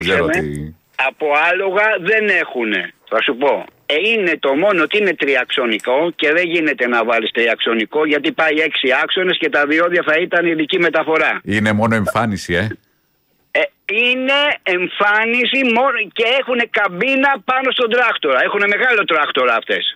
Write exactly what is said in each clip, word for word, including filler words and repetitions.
Ξέρω τι... Από άλογα δεν έχουνε. Θα σου πω. Ε, είναι το μόνο ότι είναι τριαξονικό και δεν γίνεται να βάλεις τριαξονικό γιατί πάει έξι άξονες και τα διόδια θα ήταν ειδική μεταφορά. Είναι μόνο εμφάνιση, ε. ε είναι εμφάνιση μόνο και έχουν καμπίνα πάνω στον τράκτορα. Έχουν μεγάλο τράκτορα αυτές.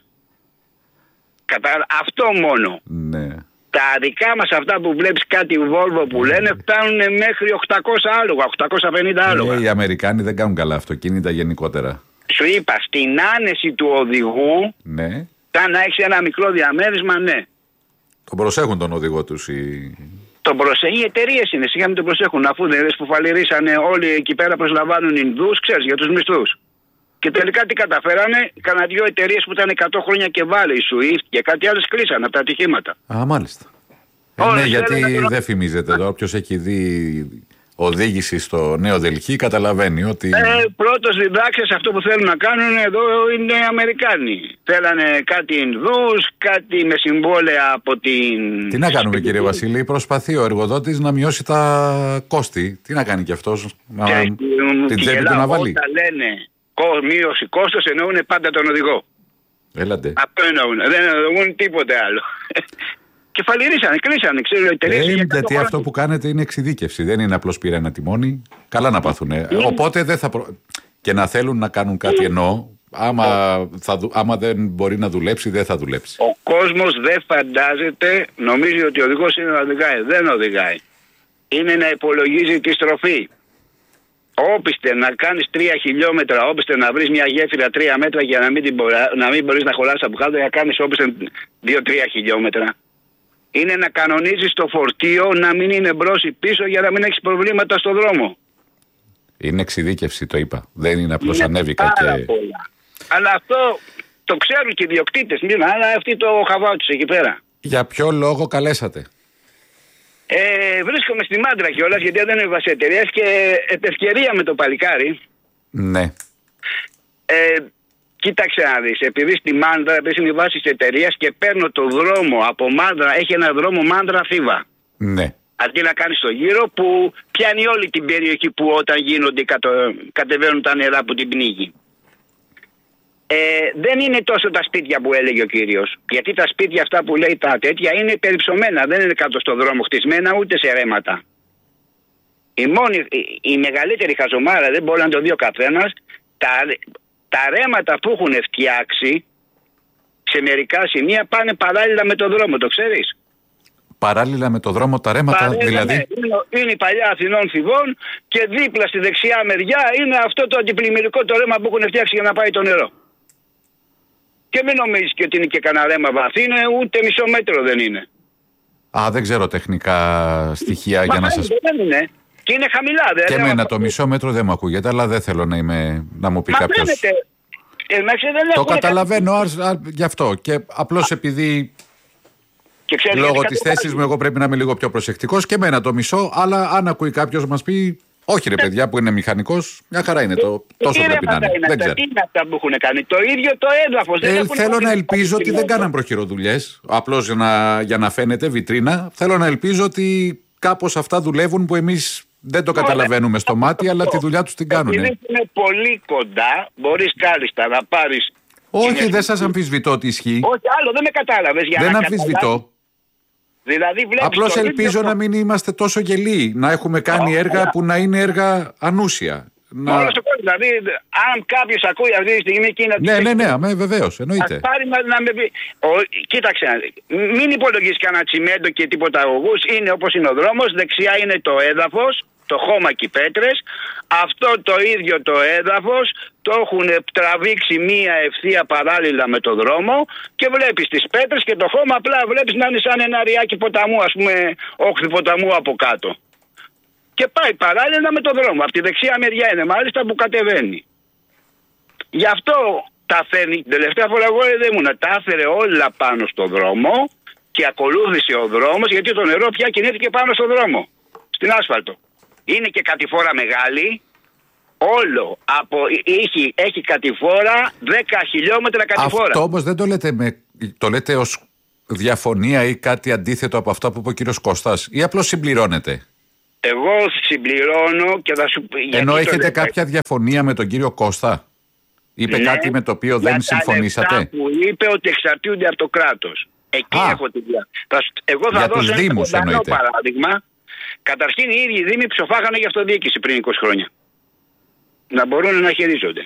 Κατα... Αυτό μόνο. Ναι. Τα δικά μας αυτά που βλέπεις κάτι Volvo που λένε φτάνουν μέχρι οκτακόσια άλογα, οκτακόσια πενήντα άλογα. Ε, οι Αμερικάνοι δεν κάνουν καλά αυτοκίνητα γενικότερα. Σου είπα, στην άνεση του οδηγού, ναι. σαν να έχεις ένα μικρό διαμέρισμα, ναι. Τον προσέχουν τον οδηγό τους οι... Τον προσέχουν, οι εταιρείες είναι, σιγά μην τον προσέχουν, αφού δεν είδες που φαλιρίσανε όλοι εκεί πέρα προσλαμβάνουν Ινδούς, ξέρεις, για τους μισθούς. Και τελικά τι καταφέρανε, κανένα δυο εταιρείες που ήταν εκατό χρόνια και βάλε, η Swift και κάτι άλλες κλείσανε από τα ατυχήματα. Α, μάλιστα. Ε, ναι, γιατί δεν δε φημίζεται τώρα, όποιος έχει δει οδήγηση στο Νέο Δελχή καταλαβαίνει ότι... Ε, πρώτος διδάξεις αυτό που θέλουν να κάνουν εδώ είναι οι Αμερικάνοι. Θέλανε κάτι Ινδούς, κάτι με συμβόλαια από την... Τι να κάνουμε κύριε Βασίλη, προσπαθεί ο εργοδότης να μειώσει τα κόστη. Τι να κάνει κι αυτός, να... και, την τσέπη του να βάλει. Όταν λένε μείωση κόστος εννοούν πάντα τον οδηγό. Έλατε. Αυτό εννοούν, δεν εννοούν τίποτε άλλο. Και φαλιρίσανε, κλείσανε, ξέρω, εταιρείες. Ε, γιατί αυτό που κάνετε είναι εξειδίκευση. Δεν είναι απλώς πήρα ένα τιμόνι. Καλά να πάθουνε. Mm. Οπότε δεν θα. Προ... Και να θέλουν να κάνουν κάτι mm. εννοώ. Άμα, θα, άμα δεν μπορεί να δουλέψει, δεν θα δουλέψει. Ο κόσμος δεν φαντάζεται, νομίζει ότι ο οδηγός είναι να οδηγάει. Δεν οδηγάει. Είναι να υπολογίζει τη στροφή. Όπιστε να κάνεις τρία χιλιόμετρα, όπιστε να βρεις μια γέφυρα τρία μέτρα για να μην, την μπορά, να μην μπορείς να χωράσεις από κάτω, για να κάνεις όπιστε δύο τρία χιλιόμετρα. Είναι να κανονίζεις το φορτίο να μην είναι μπρος ή πίσω για να μην έχεις προβλήματα στο δρόμο. Είναι εξειδίκευση, το είπα. Δεν είναι απλώς ανέβηκα και... Πολλά. Αλλά αυτό το ξέρουν και οι ιδιοκτήτες, αλλά αυτοί το χαβάω τους εκεί πέρα. Για ποιο λόγο καλέσατε? Ε, βρίσκομαι στη Μάντρα κιόλας γιατί δεν είναι βάση εταιρείας και επ' ευκαιρία με το παλικάρι. Ναι. Ε, κοίταξε να δεις, επειδή στη Μάντρα, επειδή είναι η βάση της εταιρείας και παίρνω το δρόμο από Μάντρα, έχει ένα δρόμο Μάντρα-Θήβα. Ναι. Αντί να κάνεις το γύρο που πιάνει όλη την περιοχή που όταν γίνονται κατω... κατεβαίνουν τα νερά από την πνίγη. Ε, δεν είναι τόσο τα σπίτια που έλεγε ο κύριος. Γιατί τα σπίτια αυτά που λέει τα τέτοια είναι περιψωμένα. Δεν είναι κάτω στο δρόμο χτισμένα ούτε σε ρέματα. Η, μόνη, η, η μεγαλύτερη χαζομάρα, δεν μπορεί να το δει ο καθένας, τα, τα ρέματα που έχουν φτιάξει σε μερικά σημεία πάνε παράλληλα με το δρόμο, το ξέρεις? Παράλληλα με το δρόμο τα ρέματα, παράλληλα, δηλαδή. Ναι. Είναι, είναι η παλιά Αθηνών Θηβών και δίπλα στη δεξιά μεριά είναι αυτό το αντιπλημμυρικό το ρέμα που έχουν φτιάξει για να πάει το νερό. Και μην νομίζεις και ότι είναι και κανένα ρέμα βαθύ, είναι ούτε μισό μέτρο δεν είναι. Α, δεν ξέρω τεχνικά στοιχεία. Μα για να σας... δεν είναι. Και είναι χαμηλά. Δεν και εμένα το μισό μέτρο δεν μου ακούγεται, αλλά δεν θέλω να, είμαι, να μου πει Μα κάποιος. Ε, το καταλαβαίνω α, α, γι' αυτό. Και απλώς επειδή και ξέρεις, λόγω της θέσης μου εγώ πρέπει να είμαι λίγο πιο προσεκτικός και εμένα το μισό, αλλά αν ακούει κάποιος μας πει... Όχι ρε παιδιά που είναι μηχανικός, μια χαρά είναι το. Τόσο πρέπει να είναι. είναι δεν ξέρω. Τι είναι αυτά που έχουν κάνει? Το ίδιο το έδαφος. Ε, θέλω να ελπίζω ότι δεν κάναν προχειροδουλειές. Απλώς για να, για να φαίνεται βιτρίνα. Θέλω να ελπίζω ότι κάπως αυτά δουλεύουν που εμείς δεν το καταλαβαίνουμε στο μάτι, αλλά τη δουλειά τους την κάνουν. Επειδή είναι πολύ κοντά, μπορείς κάλλιστα να πάρεις. Όχι, δεν σας αμφισβητώ ότι ισχύει. Όχι, άλλο δεν με κατάλαβες. Δεν αμφισβητώ. Δηλαδή, απλώς ελπίζω να μην είμαστε τόσο γελοί, να έχουμε κάνει oh, έργα yeah. που να είναι έργα ανούσια. Να... Μόνο στο κόσμο, δηλαδή, αν κάποιος ακούει αυτή τη στιγμή και είναι... Ναι, ναι, ναι, ναι, βεβαίως, εννοείται. Ας πάρει να, να με πει... Ο, κοίταξε, μην υπολογίσεις κανένα τσιμέντο και τίποτα αγωγούς, είναι όπως είναι ο δρόμος, δεξιά είναι το έδαφος, το χώμα και οι πέτρες, αυτό το ίδιο το έδαφος το έχουν τραβήξει μία ευθεία παράλληλα με το δρόμο και βλέπεις τις πέτρες και το χώμα απλά βλέπεις να είναι σαν ένα ριάκι ποταμού, ας πούμε όχθη ποταμού από κάτω. Και πάει παράλληλα με το δρόμο, από τη δεξιά μεριά είναι μάλιστα που κατεβαίνει. Γι' αυτό τα φέρνει, την τελευταία φορά εγώ δεν ήμουν, τα έφερε όλα πάνω στο δρόμο και ακολούθησε ο δρόμος γιατί το νερό πια κινήθηκε πάνω στο δρόμο, στην άσφαλτο. Είναι και κατηφόρα μεγάλη, όλο από, έχει, έχει κατηφόρα δέκα χιλιόμετρα κατηφόρα. Αυτό όμως δεν το λέτε, με, το λέτε ως διαφωνία ή κάτι αντίθετο από αυτά που είπε ο κύριος Κώστας ή απλώς συμπληρώνεται? Εγώ συμπληρώνω και θα σου... Ενώ έχετε κάποια διαφωνία με τον κύριο Κώστα? Είπε ναι, κάτι με το οποίο δεν συμφωνήσατε? Για που είπε ότι εξαρτιούνται από το κράτος. Εκεί Α, έχω τη δια. Εγώ θα για δώσω τους Δήμους, ένα παράδειγμα. Καταρχήν οι ίδιοι Δήμοι ψοφάγανε για αυτοδιοίκηση πριν είκοσι χρόνια. Να μπορούν να χειρίζονται.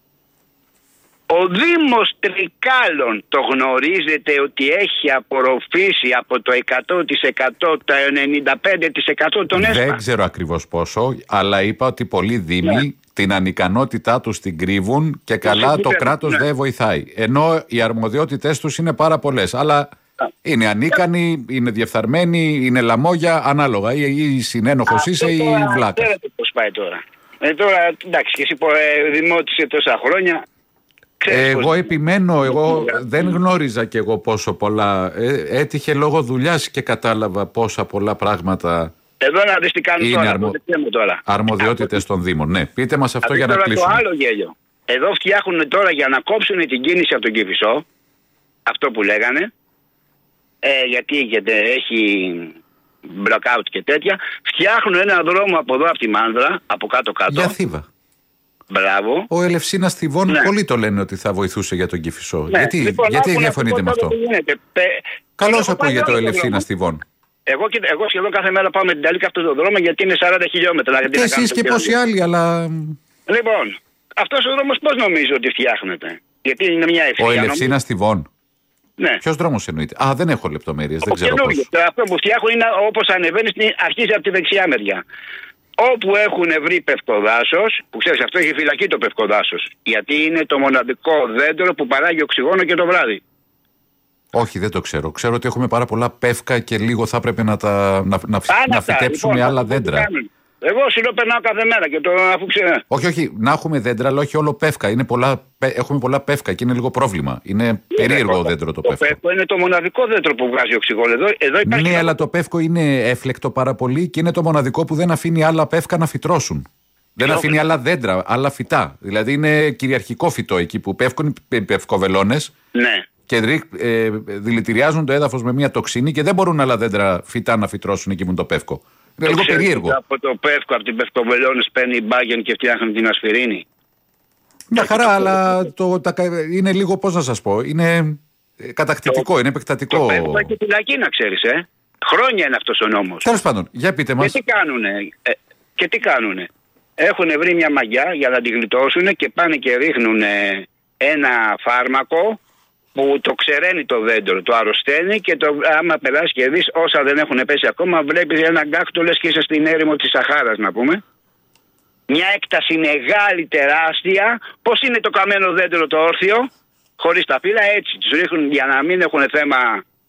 Ο Δήμος Τρικάλων το γνωρίζετε ότι έχει απορροφήσει από το εκατό τοις εκατό το ενενήντα πέντε τοις εκατό των ΕΣΠΑ. Δεν ξέρω ακριβώς πόσο, αλλά είπα ότι πολλοί Δήμοι ναι. την ανικανότητά τους την κρύβουν και καλά το κράτος ναι. δεν βοηθάει. Ενώ οι αρμοδιότητες τους είναι πάρα πολλές. Αλλά ναι. είναι ανίκανοι, είναι διεφθαρμένοι, είναι λαμόγια, ανάλογα. Ή, ή συνένοχος είσαι ή βλάκα. Ξέρετε πώς πάει τώρα. Ε, τώρα εντάξει, και εσύ ε, δημότησε τόσα χρόνια. Εγώ επιμένω, εγώ δεν γνώριζα κι εγώ πόσο πολλά. Ε, έτυχε λόγω δουλειάς και κατάλαβα πόσα πολλά πράγματα. Εδώ να δεις τι κάνουν τώρα, αρμο... τώρα. Αρμοδιότητες των Δήμων. Ναι, πείτε μας αυτό για να κλείσουμε. Το άλλο γέλιο. Εδώ φτιάχνουν τώρα για να κόψουν την κίνηση από τον Κηφισό. Αυτό που λέγανε. Ε, γιατί έχει blackout και τέτοια. Φτιάχνουν ένα δρόμο από εδώ από τη Μάνδρα, από κάτω-κάτω. Για Θήβα. Μπράβο. Ο Ελευσίνας Θηβών ναι. πολλοί το λένε ότι θα βοηθούσε για τον Κηφισό. Ναι. Γιατί, λοιπόν, γιατί διαφωνείτε με αυτό? Καλώς ακούγεται ο Ελευσίνας Θηβών. Εγώ, εγώ σχεδόν κάθε μέρα πάω με την Ταλίκα αυτό το δρόμο γιατί είναι σαράντα χιλιόμετρα. Και εσείς και πόσοι άλλοι, αλλά... Λοιπόν, αυτός ο δρόμος πώς νομίζω ότι φτιάχνεται? Γιατί είναι μια ευθεία. Ο Ελευσίνας Θηβών. Ναι. Ποιος δρόμος εννοείται? Α, δεν έχω λεπτομέρειες, δεν ξέρω πώς. Αυτό που φτιάχνουν είναι όπως ανεβαίνεις, αρχίζει από τη δεξιά μεριά. Όπου έχουν βρει πευκοδάσος, που ξέρεις αυτό έχει φυλακή το πευκοδάσος, γιατί είναι το μοναδικό δέντρο που παράγει οξυγόνο και το βράδυ. Όχι, δεν το ξέρω. Ξέρω ότι έχουμε πάρα πολλά πεύκα και λίγο θα πρέπει να, τα, να, να, να φυτέψουμε λοιπόν, άλλα δέντρα. Εγώ συνό περνάω κάθε μέρα και το αφού ξέρω. Όχι, όχι, να έχουμε δέντρα, αλλά όχι όλο πεύκα. Είναι πολλά, έχουμε πολλά πεύκα και είναι λίγο πρόβλημα. Είναι, είναι περίεργο δέντρο το, το πεύκο. Το πεύκο είναι το μοναδικό δέντρο που βγάζει οξυγόνο. Εδώ, εδώ υπάρχει... Ναι, αλλά το πεύκο είναι έφλεκτο πάρα πολύ και είναι το μοναδικό που δεν αφήνει άλλα πεύκα να φυτρώσουν. Δεν αφήνει άλλα δέντρα, άλλα φυτά. Δηλαδή είναι κυριαρχικό φυτό εκεί που πέφτουν οι πευκοβελώνες. Ναι. Και ε, δηλητηριάζουν το έδαφος με μια τοξίνη και δεν μπορούν άλλα δέντρα φυτά να φυτρώσουν εκεί που είναι το πεύκο. Είναι λίγο περίεργο. Από το πεύκο, από την πευκοβελώνες παίρνει η μπάγεν και φτιάχνει την ασπιρίνη. Μια χαρά, το αλλά το, τα, είναι λίγο, πώς να σας πω, είναι κατακτητικό, το, είναι επεκτατικό. Το πεύκο έχει φυλακή να ξέρεις, ε. Χρόνια είναι αυτός ο νόμος. Τέλος πάντων, για πείτε μας. Και τι κάνουνε, ε, και τι κάνουνε. Έχουν βρει μια μαγιά για να την γλιτώσουν και πάνε και ρίχνουν ένα φάρμακο που το ξεραίνει το δέντρο, το αρρωσταίνει και το, άμα περάσει και δεις όσα δεν έχουν πέσει ακόμα, βλέπεις ένα γκάκτο λες και είσαι στην έρημο της Σαχάρας να πούμε. Μια έκταση μεγάλη, τεράστια. Πώς είναι το καμένο δέντρο το όρθιο, χωρίς τα φύλλα, έτσι τους ρίχνουν για να μην έχουν θέμα.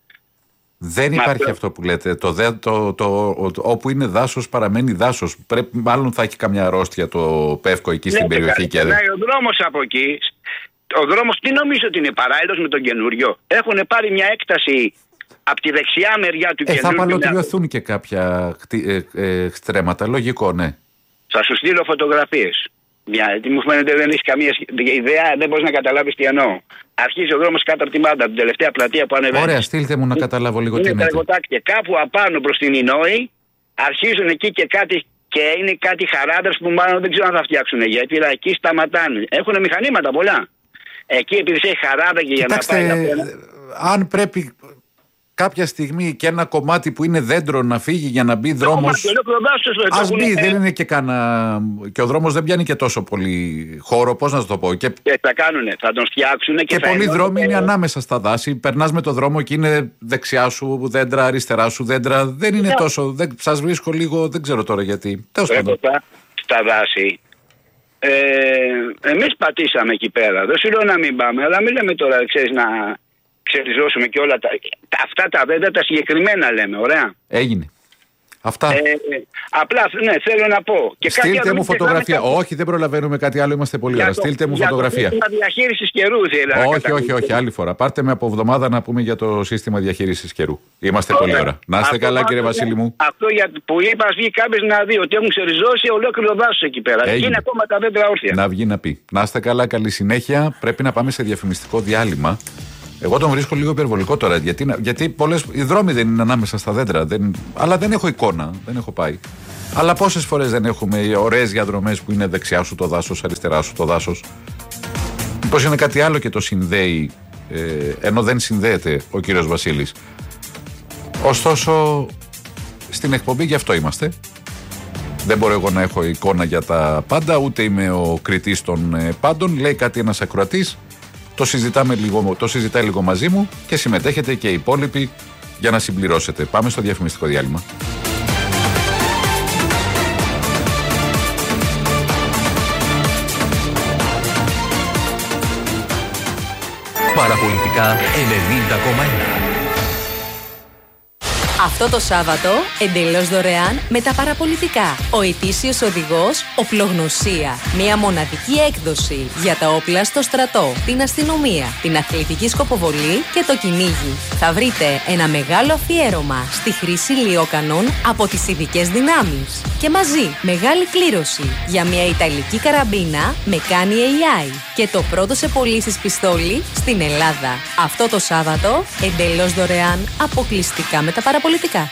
Δεν υπάρχει Μα... αυτό που λέτε. Το, το, το, το, το, όπου είναι δάσος παραμένει δάσος. Πρέπει, μάλλον θα έχει καμιά αρρώστια το πεύκο εκεί στην ναι, περιοχή. Και... Ναι, ο δρόμος από εκεί. Ο δρόμος τι νομίζω ότι είναι παράλληλος με τον καινούριο. Έχουν πάρει μια έκταση από τη δεξιά μεριά του ε, καινούριου. Θα παλωτριωθούν και κάποια ε, ε, στρέμματα. Λογικό, ναι. Θα σου στείλω φωτογραφίες. Γιατί μου φαίνεται δεν έχει καμία ιδέα, δεν μπορείς να καταλάβεις τι εννοώ. Αρχίζει ο δρόμος κάτω από τη Μάντα, την τελευταία πλατεία που ανεβαίνει. Ωραία, στείλτε μου να καταλάβω λίγο τι είναι. Και κάπου απάνω προς την Ινόη αρχίζουν εκεί και κάτι. Και είναι κάτι χαράδες που μάλλον δεν ξέρω αν θα φτιάξουν γιατί εκεί σταματάνε. Έχουν μηχανήματα πολλά. Εκεί επειδή έχει χαράδα και για Κοιτάξτε, να πάει. Αν πρέπει κάποια στιγμή και ένα κομμάτι που είναι δέντρο να φύγει για να μπει δρόμος. Ας μπει, δεν είναι και κανένα. Και ο δρόμος δεν πιάνει και τόσο πολύ χώρο, πώς να σου το πω. Και, και θα κάνουνε, θα τον φτιάξουν και, και πολλοί δρόμοι είναι ανάμεσα στα δάση. Περνάς με το δρόμο και είναι δεξιά σου δέντρα, αριστερά σου δέντρα. Δεν είναι yeah. τόσο. Δεν, σας βρίσκω λίγο, δεν ξέρω τώρα γιατί. Τέλος πάντων. Στα δάση. Ε, εμείς πατήσαμε εκεί πέρα. Δεν σου λέω να μην πάμε, αλλά μην λέμε τώρα, ξέρεις, να ξεριζώσουμε και όλα τα. Αυτά τα δέντρα τα συγκεκριμένα λέμε, ωραία. Έγινε. Αυτά. Ε, απλά, ναι, θέλω να πω. Και στείλτε μου φωτογραφία. Κάτι... Όχι, δεν προλαβαίνουμε κάτι άλλο, είμαστε πολύ ώρα. Στείλτε μου για φωτογραφία. Το σύστημα διαχείρισης καιρού, δηλαδή. Όχι, όχι, όχι, άλλη φορά. Πάρτε με από εβδομάδα να πούμε για το σύστημα διαχείρισης καιρού. Είμαστε Ωραία. πολύ ώρα. Να είστε αυτό καλά, κύριε Βασίλη μου. Αυτό για, που είπα, βγει κάποιος να δει ότι έχουν ξεριζώσει ολόκληρο δάσος εκεί πέρα. Έγινε. Είναι ακόμα τα δέντρα όρθια. Να βγει να πει. Να είστε καλά, καλή συνέχεια. Πρέπει να πάμε σε διαφημιστικό διάλειμμα. Εγώ τον βρίσκω λίγο υπερβολικό τώρα. Γιατί, γιατί πολλές, οι δρόμοι δεν είναι ανάμεσα στα δέντρα. Δεν, αλλά δεν έχω εικόνα, δεν έχω πάει. Αλλά πόσες φορές δεν έχουμε ωραίες διαδρομές που είναι δεξιά σου το δάσος, αριστερά σου το δάσος. Μήπως είναι κάτι άλλο και το συνδέει, ε, ενώ δεν συνδέεται ο κύριος Βασίλης. Ωστόσο, στην εκπομπή γι' αυτό είμαστε. Δεν μπορώ εγώ να έχω εικόνα για τα πάντα, ούτε είμαι ο κριτής των ε, πάντων. Λέει κάτι ένας ακροατής, το, συζητάμε λίγο, το συζητάει λίγο μαζί μου και συμμετέχετε και οι υπόλοιποι για να συμπληρώσετε. Πάμε στο διαφημιστικό διάλειμμα. Παραπολιτικά ενενήντα κόμμα ένα. Αυτό το Σάββατο, εντελώς δωρεάν με τα παραπολιτικά. Ο ετήσιος οδηγός Οπλογνωσία. Μια μοναδική έκδοση για τα όπλα στο στρατό, την αστυνομία, την αθλητική σκοποβολή και το κυνήγι. Θα βρείτε ένα μεγάλο αφιέρωμα στη χρήση λιόκανων από τις ειδικές δυνάμεις. Και μαζί μεγάλη κλήρωση για μια ιταλική καραμπίνα με κάνει έι άι. Και το πρώτο σε πωλήσεις πιστόλι στην Ελλάδα. Αυτό το Σάββατο, εντελώς δωρεάν, αποκλειστικά με τα παραπολιτικά.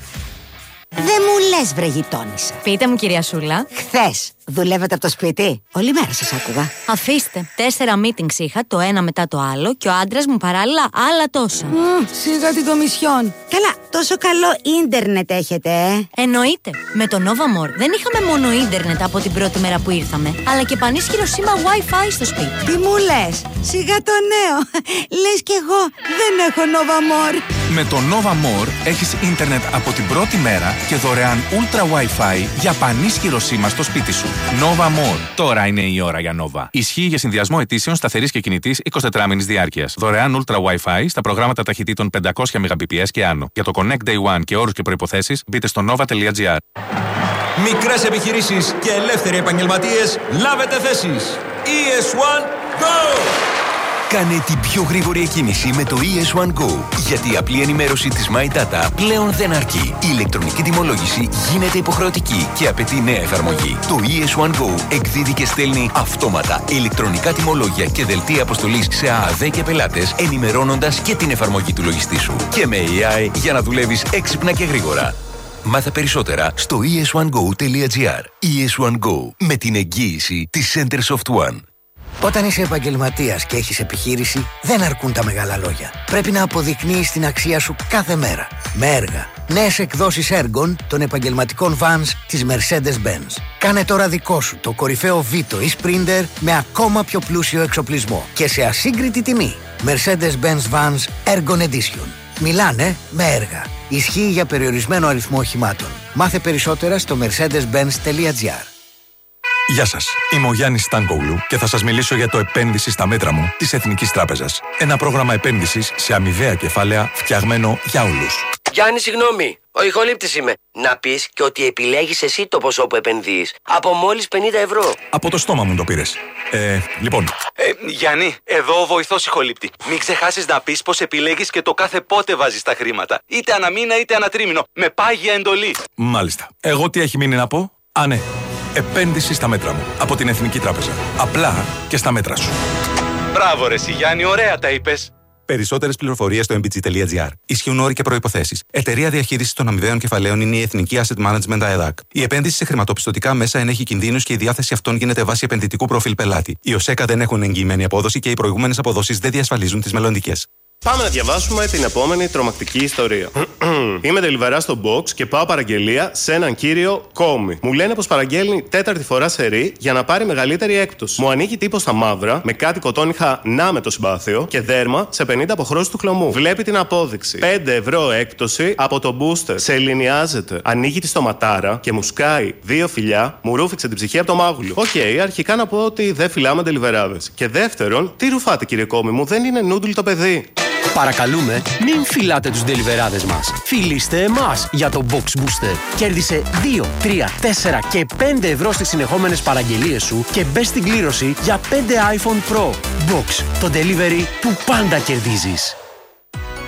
Δεν μου λες βρε γειτόνισσα. Πείτε μου κυρία Σούλα. Χθες δουλεύετε από το σπίτι? Όλη μέρα σας άκουγα. Αφήστε, τέσσερα meetings είχα, το ένα μετά το άλλο και ο άντρας μου παράλληλα άλλα τόσα. Mm, σιγά την κομισιόν. Καλά, τόσο καλό ίντερνετ έχετε, ε. Εννοείται. Με το Nova More δεν είχαμε μόνο ίντερνετ από την πρώτη μέρα που ήρθαμε, αλλά και πανίσχυρο σήμα Wi-Fi στο σπίτι. Τι μου λες, σιγά το νέο. Λες κι εγώ δεν έχω Nova More. Με το Nova More έχεις ίντερνετ από την πρώτη μέρα και δωρεάν Ultra Wi-Fi για πανίσχυρο σήμα στο σπίτι σου. Nova More. Τώρα είναι η ώρα για Nova. Ισχύει για συνδυασμό αιτήσεων σταθερής και κινητής εικοσιτετράμινης διάρκειας. Δωρεάν Ultra Wi-Fi στα προγράμματα ταχυτήτων πεντακόσια Mbps και άνω. Για το Connect Day One και όρους και προϋποθέσεις μπείτε στο nova τελεία gr. Μικρές επιχειρήσεις και ελεύθεροι επαγγελματίες, λάβετε θέσεις. ι ες one Go! Κάνε την πιο γρήγορη εκκίνηση με το ι ες one Go. Γιατί η απλή ενημέρωση της My Data πλέον δεν αρκεί. Η ηλεκτρονική τιμολόγηση γίνεται υποχρεωτική και απαιτεί νέα εφαρμογή. Το ι ες one Go εκδίδει και στέλνει αυτόματα ηλεκτρονικά τιμολόγια και δελτία αποστολής σε ΑΑΔ και πελάτες, ενημερώνοντας και την εφαρμογή του λογιστή σου. Και με έι άι για να δουλεύεις έξυπνα και γρήγορα. Μάθε περισσότερα στο ι ες one go τελεία gr. ι ες one Go, με την εγγύηση της Centersoft One. Όταν είσαι επαγγελματίας και έχεις επιχείρηση, δεν αρκούν τα μεγάλα λόγια. Πρέπει να αποδεικνύεις την αξία σου κάθε μέρα. Με έργα. Νέες εκδόσεις έργων των επαγγελματικών vans της Mercedes-Benz. Κάνε τώρα δικό σου το κορυφαίο Vito ή Sprinter με ακόμα πιο πλούσιο εξοπλισμό και σε ασύγκριτη τιμή. Mercedes-Benz Vans Ergon Edition. Μιλάνε με έργα. Ισχύει για περιορισμένο αριθμό οχημάτων. Μάθε περισσότερα στο mercedes benz τελεία gr. Γεια σας, είμαι ο Γιάννης Στάνκογλου και θα σας μιλήσω για το επένδυση στα μέτρα μου της Εθνικής Τράπεζας. Ένα πρόγραμμα επένδυσης σε αμοιβαία κεφάλαια φτιαγμένο για όλους. Γιάννη, συγγνώμη, ο ηχολήπτης είμαι. Να πεις και ότι επιλέγεις εσύ το ποσό που επενδύεις. Από μόλις πενήντα ευρώ. Από το στόμα μου το πήρες. Ε, λοιπόν. Ε, Γιάννη, εδώ ο βοηθός ηχολήπτη. Μην ξεχάσεις να πεις πως επιλέγεις και το κάθε πότε βάζεις τα χρήματα. Είτε ανά μήνα είτε ανά τρίμηνο. Με πάγια εντολή. Μάλιστα. Εγώ τι έχει μείνει να πω? Α, ναι. Επένδυση στα μέτρα μου. Από την Εθνική Τράπεζα. Απλά και στα μέτρα σου. Μπράβο ρε εσύ, Γιάννη, ωραία τα είπες. Περισσότερες πληροφορίες στο εμ μπι τζι τελεία τζι άρ. Ισχύουν όροι και προϋποθέσεις. Εταιρεία διαχείρισης των αμοιβαίων κεφαλαίων είναι η Εθνική Asset Management ΑΕΔΑΚ. Η επένδυση σε χρηματοπιστωτικά μέσα ενέχει κινδύνους και η διάθεση αυτών γίνεται βάσει επενδυτικού προφίλ πελάτη. Οι ΟΣΕΚΑ δεν έχουν εγγυημένη απόδοση και οι προηγούμενες αποδόσεις δεν διασφαλίζουν τις μελλοντικές. Πάμε να διαβάσουμε την επόμενη τρομακτική ιστορία. Είμαι τελιβερά στο box και πάω παραγγελία σε έναν κύριο Κόμι. Μου λένε πως παραγγέλνει τέταρτη φορά σερί για να πάρει μεγαλύτερη έκπτωση. Μου ανοίγει τύπο στα μαύρα με κάτι κοτόνιχα να με το συμπάθειο και δέρμα σε πενήντα αποχρώσεις του χλωμού. Βλέπει την απόδειξη. πέντε ευρώ έκπτωση από το booster. Σε ελληνιάζεται. Ανοίγει τη στοματάρα και μου σκάει δύο φιλιά, μου ρούφηξε την ψυχή από το μάγουλο. Οκ, okay, αρχικά να πω ότι δεν φυλάμε τελιβεράδες. Και δεύτερον, τι ρουφάτε κύριε Κόμι μου, δεν είναι νούντουλ το παιδί. Παρακαλούμε, μην φυλάτε τους ντελιβεράδες μας. Φιλήστε εμάς για το Box Booster. Κέρδισε δύο, τρία, τέσσερα και πέντε ευρώ στις συνεχόμενες παραγγελίες σου και μπες στην κλήρωση για πέντε iPhone Pro. Box, το delivery που πάντα κερδίζεις.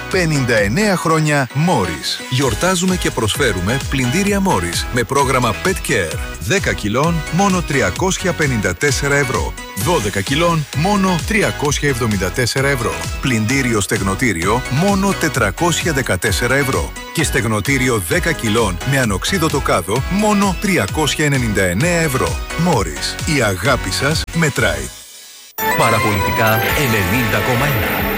πενήντα εννέα χρόνια Morris. Γιορτάζουμε και προσφέρουμε πλυντήρια Morris με πρόγραμμα Pet Care. δέκα κιλών μόνο τριακόσια πενήντα τέσσερα ευρώ. δώδεκα κιλών μόνο τριακόσια εβδομήντα τέσσερα ευρώ. Πλυντήριο στεγνοτήριο μόνο τετρακόσια δεκατέσσερα ευρώ. Και στεγνοτήριο δέκα κιλών με ανοξίδωτο κάδο μόνο τριακόσια ενενήντα εννέα ευρώ. Morris. Η αγάπη σας μετράει. Παραπολιτικά ενενήντα κόμμα ένα.